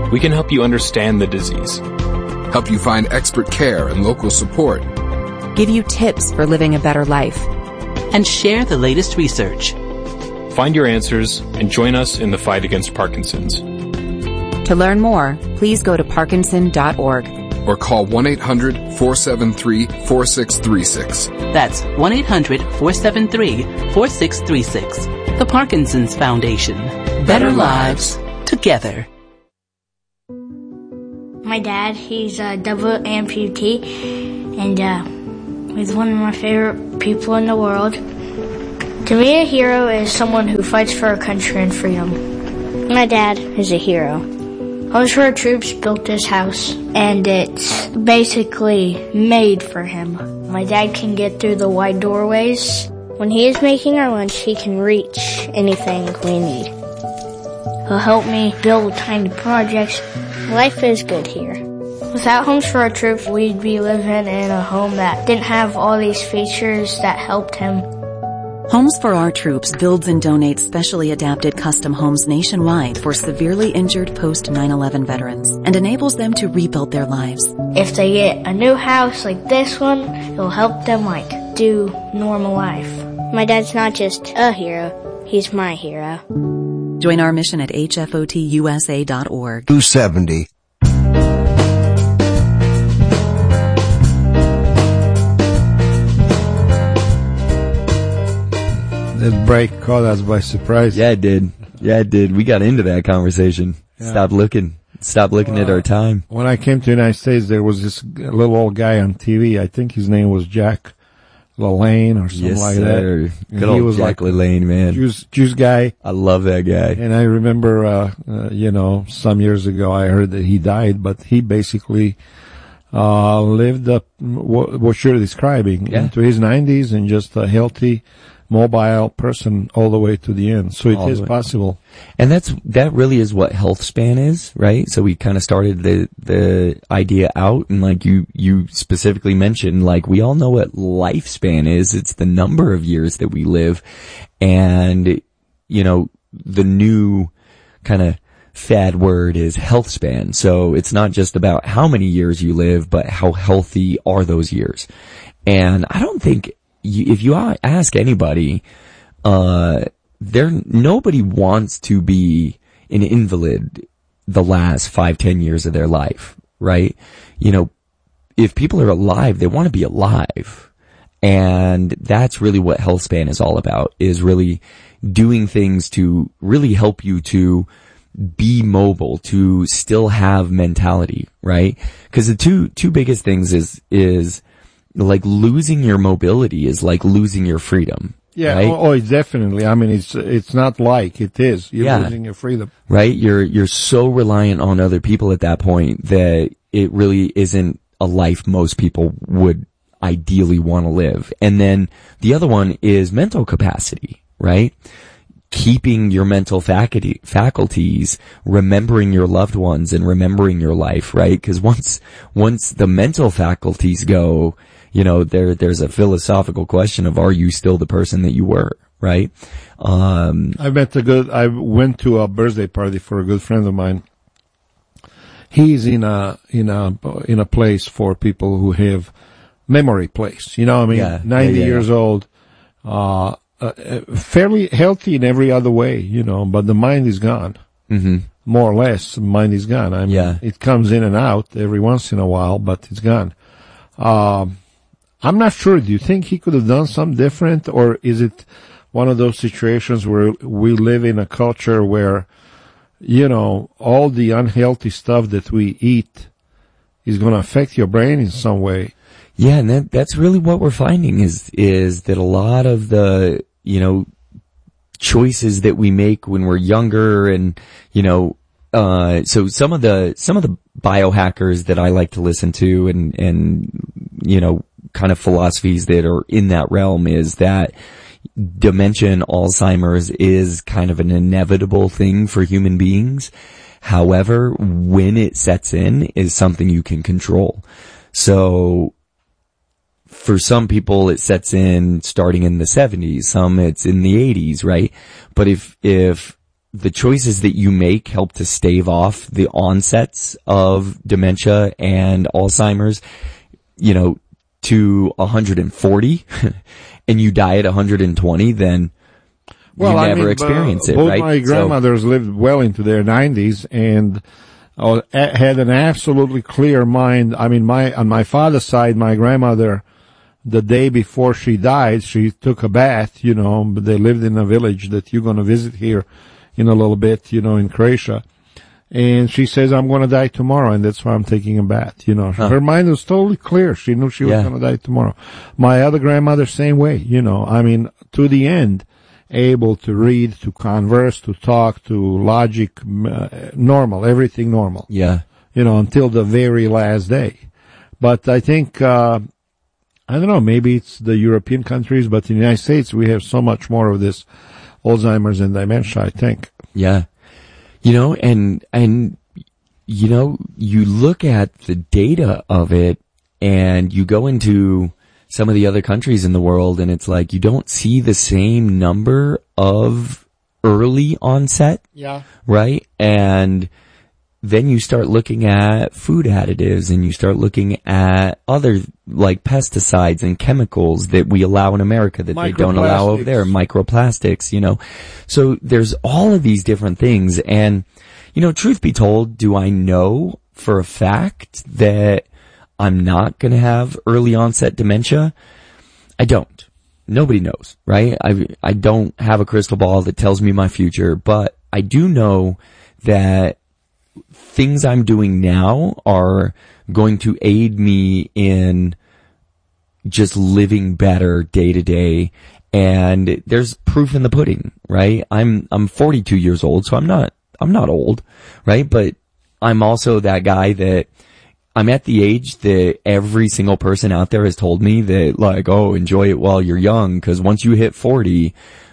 We can help you understand the disease, help you find expert care and local support, give you tips for living a better life, and share the latest research. Find your answers and join us in the fight against Parkinson's. To learn more, please go to parkinson dot org. Or call one eight hundred four seven three four six three six. That's one eight hundred four seven three four six three six. The Parkinson's Foundation. Better lives together. My dad, he's a double amputee, and uh, he's one of my favorite people in the world. To me, a hero is someone who fights for our country and freedom. My dad is a hero. Homes for Our Troops built this house, and it's basically made for him. My dad can get through the wide doorways. When he is making our lunch, he can reach anything we need. He'll help me build tiny projects. Life is good here. Without Homes for Our Troops, we'd be living in a home that didn't have all these features that helped him. Homes for Our Troops builds and donates specially adapted custom homes nationwide for severely injured post nine eleven veterans and enables them to rebuild their lives. If they get a new house like this one, it'll help them like do normal life. My dad's not just a hero, he's my hero. Join our mission at H F O T U S A dot org. two seventy. That break caught us by surprise. Yeah, it did. Yeah, it did. We got into that conversation. Yeah. Stop looking. Stop looking well, at our time. When I came to the United States, there was this little old guy on T V. I think his name was Jack LaLanne or something yes, like sir. that. Good old he was Jack like LaLanne, man. Juice, juice guy. I love that guy. And I remember, uh, uh, you know, some years ago I heard that he died, but he basically, uh, lived up what, what you're describing yeah. into his nineties and just a healthy, mobile person all the way to the end. So it all is possible. And that's, that really is what health span is, right? So we kind of started the, the idea out, and like you, you specifically mentioned, like we all know what lifespan is. It's the number of years that we live. And, you know, the new kind of fad word is health span. So it's not just about how many years you live, but how healthy are those years. And I don't think, You, if you ask anybody, uh, there, nobody wants to be an invalid the last five, ten years of their life, right? You know, if people are alive, they want to be alive. And that's really what health span is all about, is really doing things to really help you to be mobile, to still have mentality, right? Because the two, two biggest things is, is, like losing your mobility is like losing your freedom. Yeah. Right? Oh, oh, definitely. I mean, it's, it's not like it is. You're yeah. losing your freedom. Right? You're, you're so reliant on other people at that point that it really isn't a life most people would ideally want to live. And then the other one is mental capacity, right? Keeping your mental faculty, faculties, remembering your loved ones and remembering your life, right? Because once, once the mental faculties go, you know, there, there's a philosophical question of, are you still the person that you were, right? Um, I met a good, I went to a birthday party for a good friend of mine. He's in a, in a, in a place for people who have memory place. You know what I mean? Yeah, ninety yeah, yeah. years old, uh, uh, fairly healthy in every other way, you know, but the mind is gone. Mm-hmm. More or less, the mind is gone. I mean, yeah. it comes in and out every once in a while, but it's gone. Um, I'm not sure. Do you think he could have done something different, or is it one of those situations where we live in a culture where, you know, all the unhealthy stuff that we eat is going to affect your brain in some way? Yeah, and that, that's really what we're finding is, is that a lot of the, you know, choices that we make when we're younger and, you know, uh, so some of the, some of the biohackers that I like to listen to and, and, you know, kind of philosophies that are in that realm is that dementia and Alzheimer's is kind of an inevitable thing for human beings. However, when it sets in is something you can control. So for some people it sets in starting in the seventies, some it's in the eighties, right? But if, if the choices that you make help to stave off the onsets of dementia and Alzheimer's, you know, to one hundred forty and you die at one hundred twenty, then well, you I never mean, experience uh, it, both right? my grandmothers so, lived well into their nineties and uh, had an absolutely clear mind. I mean, my on my father's side, my grandmother, the day before she died, she took a bath, you know, but they lived in a village that you're going to visit here in a little bit, you know, in Croatia. And she says, I'm going to die tomorrow, and that's why I'm taking a bath, you know. Huh. Her mind was totally clear. She knew she was yeah. going to die tomorrow. My other grandmother, same way, you know. I mean, to the end, able to read, to converse, to talk, to logic, uh, normal, everything normal. Yeah. You know, until the very last day. But I think, uh, I don't know, maybe it's the European countries, but in the United States, we have so much more of this Alzheimer's and dementia, I think. Yeah. You know, and, and, you know, you look at the data of it and you go into some of the other countries in the world and it's like you don't see the same number of early onset. Yeah. Right? And then you start looking at food additives and you start looking at other like pesticides and chemicals that we allow in America that they don't allow over there, microplastics, you know. So there's all of these different things. And, you know, truth be told, do I know for a fact that I'm not going to have early onset dementia? I don't. Nobody knows, right? I, I don't have a crystal ball that tells me my future, but I do know that things I'm doing now are going to aid me in just living better day to day. And there's proof in the pudding, right? I'm, I'm forty-two years old, so I'm not, I'm not old, right? But I'm also that guy that I'm at the age that every single person out there has told me that like, oh, enjoy it while you're young. Cause once you hit forty,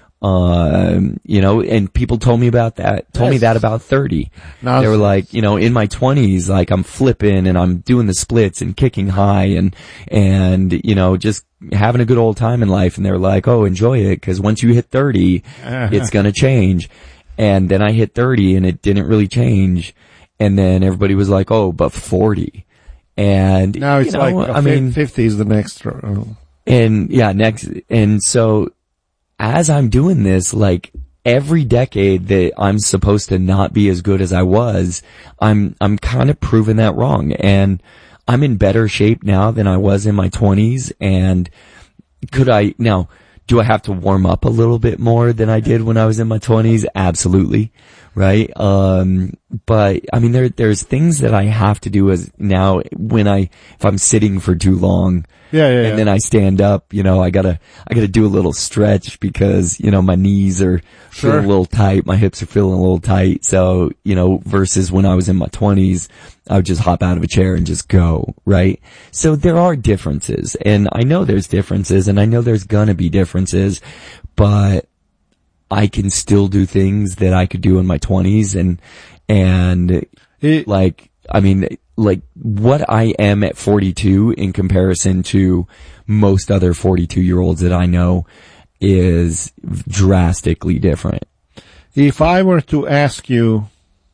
Um, you know, and people told me about that, told yes. me that about thirty. Nonsense. They were like, you know, in my twenties, like I'm flipping and I'm doing the splits and kicking high and, and, you know, just having a good old time in life. And they're like, oh, enjoy it. Cause once you hit thirty, it's going to change. And then I hit thirty and it didn't really change. And then everybody was like, oh, but forty. And now it's you know, like, I mean, fifty is the next. Uh, and yeah, next. And so, as I'm doing this, like every decade that I'm supposed to not be as good as I was, I'm, I'm kind of proving that wrong. And I'm in better shape now than I was in my twenties. And could I, now, do I have to warm up a little bit more than I did when I was in my twenties? Absolutely. Right. Um, but I mean, there, there's things that I have to do as now when I, if I'm sitting for too long. Yeah, yeah, and yeah. then I stand up, you know, I gotta, I gotta do a little stretch because, you know, my knees are sure. feeling a little tight, my hips are feeling a little tight. So, you know, versus when I was in my twenties, I would just hop out of a chair and just go, right? So there are differences, and I know there's differences, and I know there's gonna be differences, but I can still do things that I could do in my twenties, and, and it, like, I mean, like what I am at forty-two in comparison to most other forty-two year olds that I know is drastically different. If I were to ask you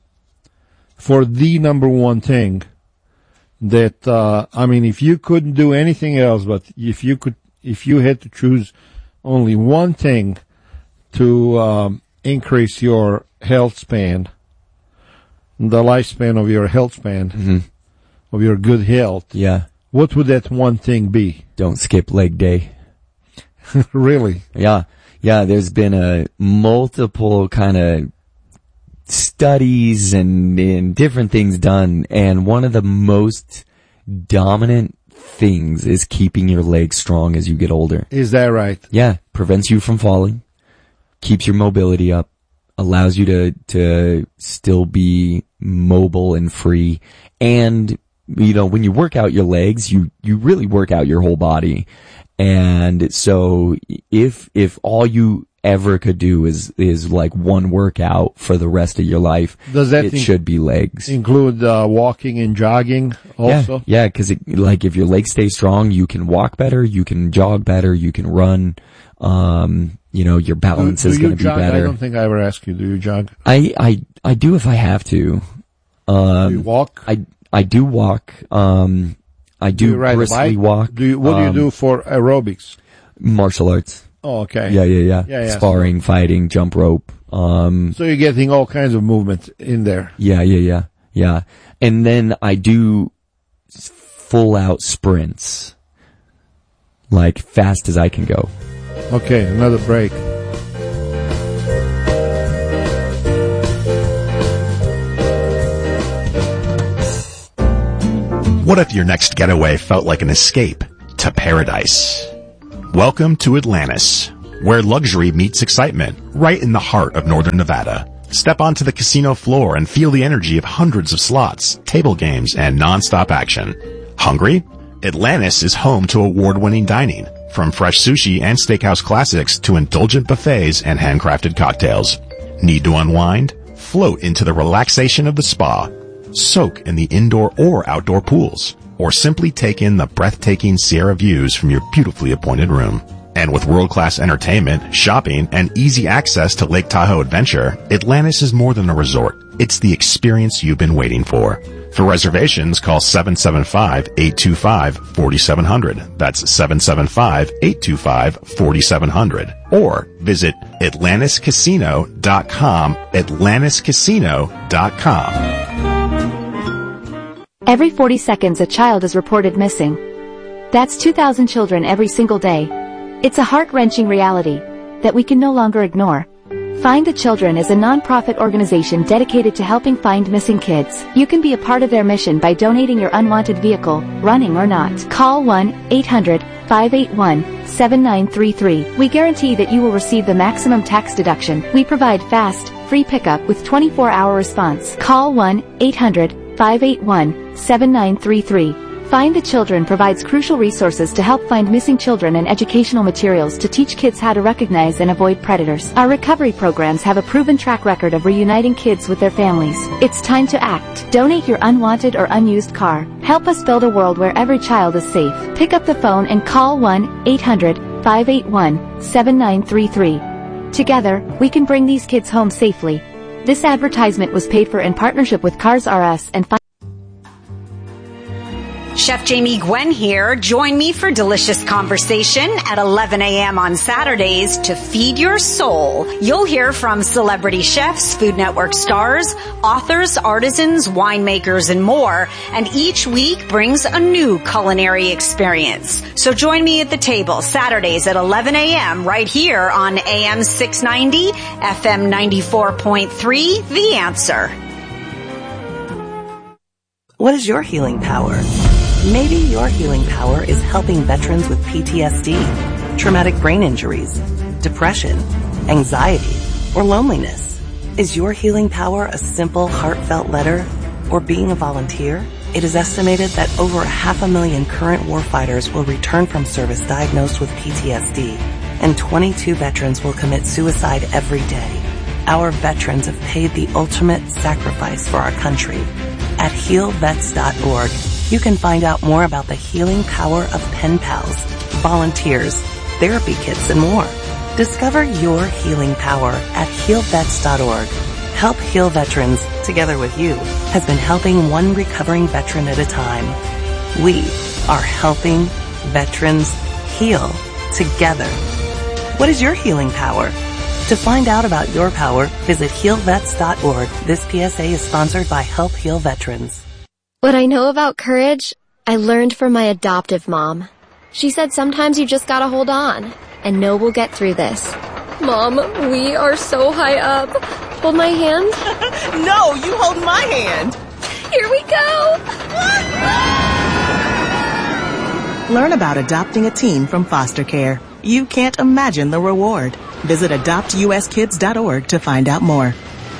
for the number one thing that, uh, I mean, if you couldn't do anything else, but if you could, if you had to choose only one thing to, um, increase your health span, the lifespan of your health span, mm-hmm. of your good health. Yeah. What would that one thing be? Don't skip leg day. Really? Yeah. Yeah. There's been a multiple kind of studies and, and different things done. And one of the most dominant things is keeping your legs strong as you get older. Is that right? Yeah. Prevents you from falling, keeps your mobility up, allows you to, to still be mobile and free. And, you know, when you work out your legs, you, you really work out your whole body. And so if, if all you ever could do is, is like one workout for the rest of your life, does that it in- should be legs. Include, uh, walking and jogging also? Yeah. Yeah. Cause it, like if your legs stay strong, you can walk better, you can jog better, you can run. Um, you know, your balance do, do is going to be jog? better. I don't think I ever asked you, do you jog? I, I, I do if I have to. Um, do you walk? I, I do walk. Um, I do, do you ride briskly a bike? walk. Do you, what um, do you do for aerobics? Martial arts. Oh, okay. Yeah, yeah, yeah. yeah, yeah Sparring, so, fighting, jump rope. Um, so you're getting all kinds of movement in there. Yeah, yeah, yeah, yeah. And then I do full out sprints, like fast as I can go. Okay, another break. What if your next getaway felt like an escape to paradise? Welcome to Atlantis, where luxury meets excitement, right in the heart of northern Nevada. Step onto the casino floor and feel the energy of hundreds of slots, table games, and non-stop action. Hungry? Atlantis is home to award-winning dining, from fresh sushi and steakhouse classics to indulgent buffets and handcrafted cocktails. Need to unwind? Float into the relaxation of the spa. Soak in the indoor or outdoor pools, or simply take in the breathtaking Sierra views from your beautifully appointed room. And with world-class entertainment, shopping, and easy access to Lake Tahoe Adventure, Atlantis is more than a resort. It's the experience you've been waiting for. For reservations, call seven seven five, eight two five, four seven zero zero. That's seven seven five, eight two five, four seven zero zero. Or visit atlantis casino dot com, atlantis casino dot com. Every forty seconds a child is reported missing. That's two thousand children every single day. It's a heart-wrenching reality that we can no longer ignore. Find the Children is a non-profit organization dedicated to helping find missing kids. You can be a part of their mission by donating your unwanted vehicle, running or not. Call one eight hundred, five eight one, seven nine three three. We guarantee that you will receive the maximum tax deduction. We provide fast, free pickup with twenty-four hour response. Call one eight hundred, five eight one, seven nine three three. Find the Children provides crucial resources to help find missing children and educational materials to teach kids how to recognize and avoid predators. Our recovery programs have a proven track record of reuniting kids with their families. It's time to act. Donate your unwanted or unused car. Help us build a world where every child is safe. Pick up the phone and call one eight hundred, five eight one, seven nine three three. Together, we can bring these kids home safely. This advertisement was paid for in partnership with Cars R Us and Chef Jamie Gwen here. Join me for delicious conversation at eleven a.m. on Saturdays to feed your soul. You'll hear from celebrity chefs, Food Network stars, authors, artisans, winemakers, and more. And each week brings a new culinary experience. So join me at the table Saturdays at eleven a.m. right here on A M six ninety, F M ninety-four point three, The Answer. What is your healing power? Maybe your healing power is helping veterans with P T S D, traumatic brain injuries, depression, anxiety, or loneliness. Is your healing power a simple, heartfelt letter or being a volunteer? It is estimated that over half a million current warfighters will return from service diagnosed with P T S D, and twenty-two veterans will commit suicide every day. Our veterans have paid the ultimate sacrifice for our country. At heal vets dot org, you can find out more about the healing power of pen pals, volunteers, therapy kits, and more. Discover your healing power at heal vets dot org. Help Heal Veterans, together with you, has been helping one recovering veteran at a time. We are helping veterans heal together. What is your healing power? To find out about your power, visit heal vets dot org. This P S A is sponsored by Help Heal Veterans. What I know about courage, I learned from my adoptive mom. She said sometimes you just gotta hold on, and know we'll get through this. Mom, we are so high up. Hold my hand. No, you hold my hand. Here we go. Learn about adopting a teen from foster care. You can't imagine the reward. Visit adopt U S kids dot org to find out more.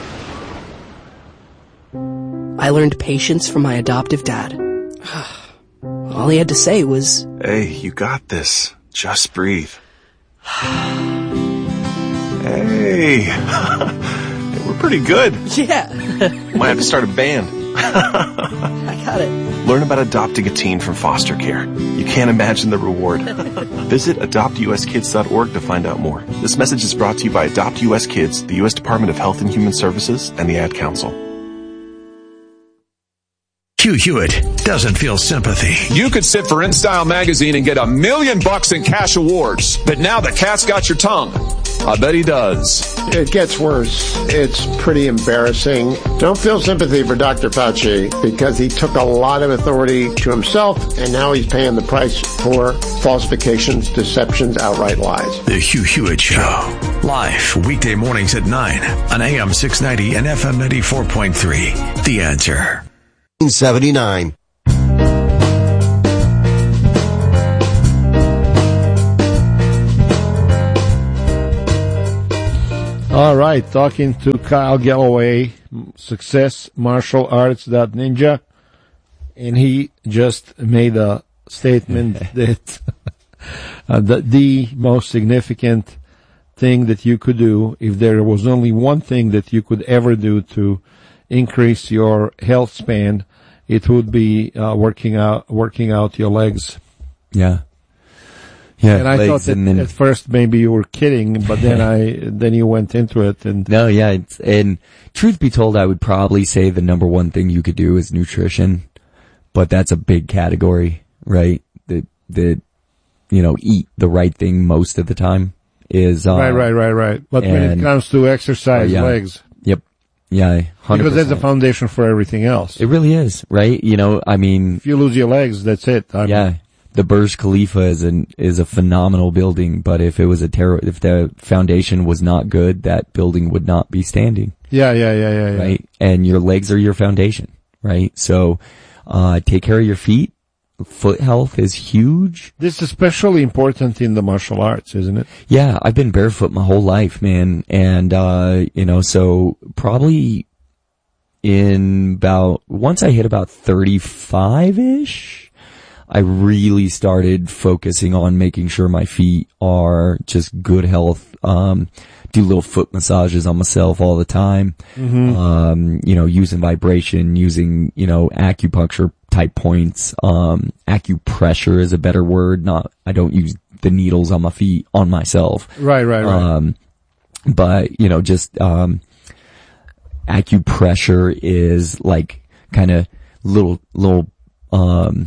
I learned patience from my adoptive dad. All he had to say was, "Hey, you got this. Just breathe." Hey, we're pretty good. Yeah. Might have to start a band. I got it. Learn about adopting a teen from foster care. You can't imagine the reward. Visit adopt u s kids dot org to find out more. This message is brought to you by Adopt U S Kids, the U S Department of Health and Human Services, and the Ad Council. Hugh Hewitt doesn't feel sympathy. You could sit for InStyle magazine and get a million bucks in cash awards, but now the cat's got your tongue. I bet he does. It gets worse. It's pretty embarrassing. Don't feel sympathy for Doctor Fauci because he took a lot of authority to himself and now he's paying the price for falsifications, deceptions, outright lies. The Hugh Hewitt Show. Live weekday mornings at nine on A M six ninety and F M ninety-four point three. The Answer. seventy-nine. All right, talking to Kyle Galloway, Success Martial Arts Ninja, and he just made a statement that uh, the, the most significant thing that you could do, if there was only one thing that you could ever do to increase your health span, it would be uh, working out working out your legs. Yeah. Yeah, and I thought that then, at first maybe you were kidding, but then I then you went into it. And no, yeah, it's, and truth be told, I would probably say the number one thing you could do is nutrition, but that's a big category, right? That that you know, eat the right thing most of the time is uh, right, right, right, right. But and, when it comes to exercise, uh, yeah, legs, yep, yeah, one hundred percent. Because that's the foundation for everything else. It really is, right? You know, I mean, if you lose your legs, that's it. I yeah. mean, The Burj Khalifa is an is a phenomenal building, but if it was a terror, if the foundation was not good, that building would not be standing. Yeah, yeah, yeah, yeah, yeah. Right, and your legs are your foundation, right? So, uh, take care of your feet. Foot health is huge. This is especially important in the martial arts, isn't it? Yeah, I've been barefoot my whole life, man, and uh, you know, so probably in about once I hit about thirty-five ish. I really started focusing on making sure my feet are just good health. Um, do little foot massages on myself all the time. Mm-hmm. Um, you know, using vibration, using, you know, acupuncture type points. Um, acupressure is a better word. Not, I don't use the needles on my feet on myself. Right, right, right. Um, but, you know, just, um, acupressure is like kind of little, little, um,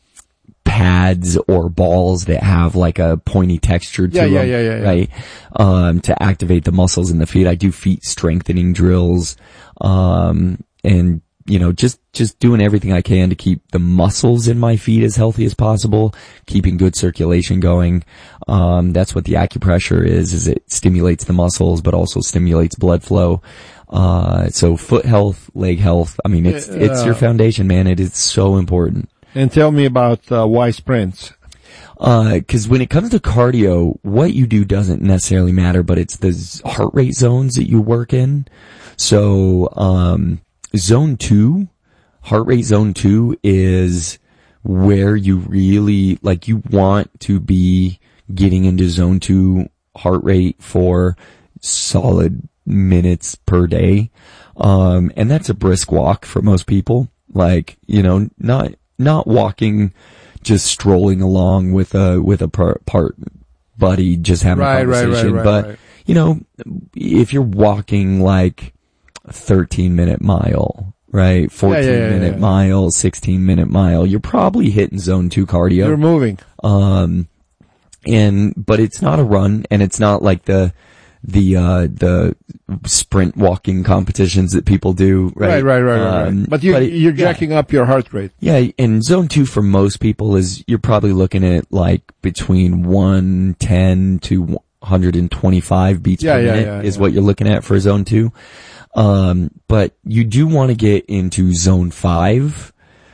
pads or balls that have like a pointy texture to yeah, yeah, them, yeah, yeah, yeah. right? Um, to activate the muscles in the feet. I do feet strengthening drills, um, and you know, just, just doing everything I can to keep the muscles in my feet as healthy as possible, keeping good circulation going. Um, that's what the acupressure is, is it stimulates the muscles, but also stimulates blood flow. Uh, so foot health, leg health, I mean, it's, uh, it's your foundation, man. It is so important. And tell me about uh, why sprints? Uh, cause when it comes to cardio, what you do doesn't necessarily matter, but it's the heart rate zones that you work in. So, um, zone two, heart rate zone two is where you really, like, you want to be getting into zone two heart rate for solid minutes per day. Um, and that's a brisk walk for most people. Like, you know, not, not walking, just strolling along with a, with a part, part buddy, just having right, a conversation. Right, right, right, but, right. you know, if you're walking like a thirteen minute mile, right? fourteen yeah, yeah, yeah, minute yeah. mile, sixteen minute mile, you're probably hitting zone two cardio. You're moving. Um, and, but it's not a run, and it's not like the, the, uh, the sprint walking competitions that people do, right? Right, right, right, right. Um, right. But, you, but it, you're yeah. jacking up your heart rate. Yeah, and zone two for most people is, you're probably looking at like between one ten to one hundred twenty-five beats Yeah, per yeah, minute yeah, is yeah. what you're looking at for zone two. Um, but you do want to get into zone five,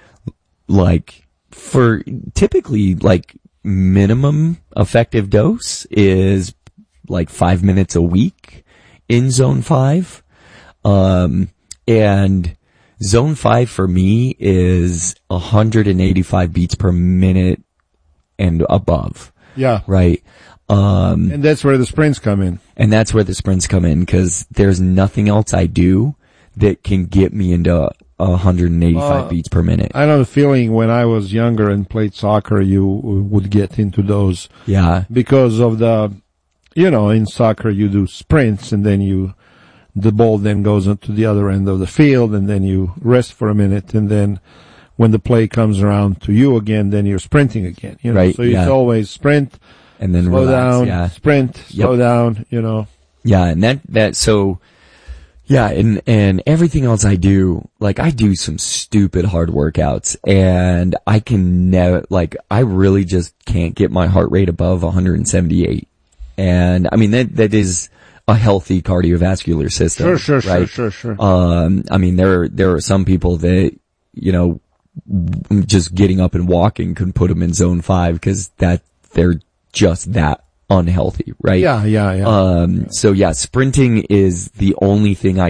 like for typically like minimum effective dose is like five minutes a week in zone five. Um, and zone five for me is one hundred eighty-five beats per minute and above. Yeah. Right. Um, and that's where the sprints come in. And that's where the sprints come in, because there's nothing else I do that can get me into one hundred eighty-five Uh, beats per minute. I know the feeling when I was younger and played soccer, you would get into those. Yeah. Because of the, you know, in soccer you do sprints and then you, the ball then goes into the other end of the field and then you rest for a minute and then when the play comes around to you again, then you're sprinting again. You know? Right, So it's yeah. always sprint, and then slow relax, down, yeah. sprint, slow Yep. down, you know. Yeah, and that, that, so, yeah, and, and everything else I do, like, I do some stupid hard workouts, and I can never, like, I really just can't get my heart rate above one hundred seventy-eight. And, I mean, that, that is a healthy cardiovascular system. Sure, sure, right? sure, sure, sure. Um, I mean, there, there are some people that, you know, just getting up and walking can put them in zone five because that, they're just that unhealthy, right? Yeah, yeah, yeah. Um, so yeah, sprinting is the only thing I